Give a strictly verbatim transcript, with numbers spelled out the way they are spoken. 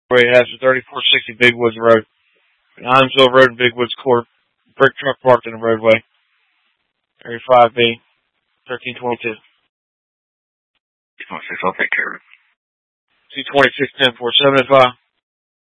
Way has thirty-four sixty Big Woods Road. Hinesville Road and Big Woods Court. Brick truck parked in the roadway. Area five B, thirteen twenty-two. two twenty-six, I'll take care of it. two twenty-six, ten four seventy-five.